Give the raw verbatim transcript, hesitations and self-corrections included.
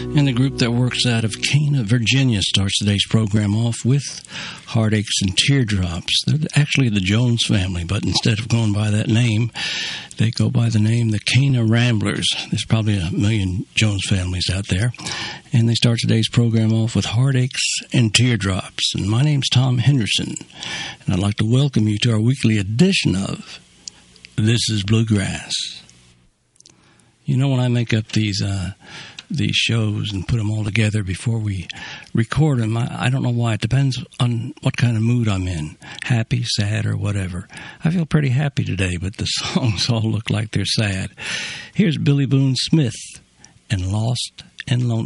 And the group that works out of Cana, Virginia, starts today's program off with Heartaches and Teardrops. They're actually the Jones family, but instead of going by that name, they go by the name the Cana Ramblers. There's probably a million Jones families out there. And they start today's program off with Heartaches and Teardrops. And my name's Tom Henderson, and I'd like to welcome you to our weekly edition of This is Bluegrass. You know, when I make up these uh, these shows and put them all together before we record them, I, I don't know why. It depends on what kind of mood I'm in, happy, sad, or whatever. I feel pretty happy today, but the songs all look like they're sad. Here's Billy Boone Smith and Lost and Lonely.